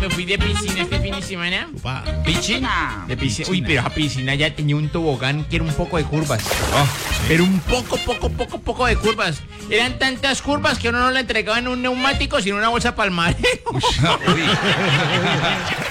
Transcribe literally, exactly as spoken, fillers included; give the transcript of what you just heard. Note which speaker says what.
Speaker 1: me fui de piscina este fin de semana.
Speaker 2: Upa.
Speaker 3: Piscina.
Speaker 1: De piscina. Uy, pero esa piscina ya tenía un tobogán que era un poco de curvas.
Speaker 2: Oh, sí.
Speaker 1: Pero un poco, poco, poco, poco de curvas. Eran tantas curvas que uno no le entregaban un neumático, sino una bolsa palmaré.
Speaker 2: Uy.